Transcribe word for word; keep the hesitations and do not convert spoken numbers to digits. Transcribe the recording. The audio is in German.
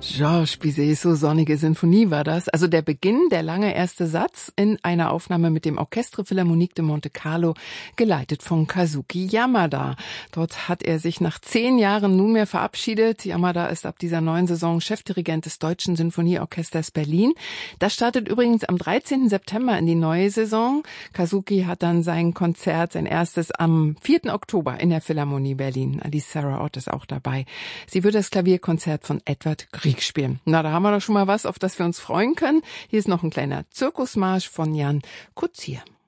Georges Bizet, so sonnige Sinfonie war das. Also der Beginn, der lange erste Satz in einer Aufnahme mit dem Orchestre Philharmonique de Monte Carlo, geleitet von Kazuki Yamada. Dort hat er sich nach zehn Jahren nunmehr verabschiedet. Yamada ist ab dieser neuen Saison Chefdirigent des Deutschen Sinfonieorchesters Berlin. Das startet übrigens am dreizehnten September in die neue Saison. Kazuki hat dann sein Konzert, sein erstes, am vierten Oktober in der Philharmonie Berlin. Alice Sarah Ott ist auch dabei. Sie wird das Klavierkonzert von Edward Grieg spielen. Na, da haben wir doch schon mal was, auf das wir uns freuen können. Hier ist noch ein kleiner Zirkusmarsch von Jan Kutsier.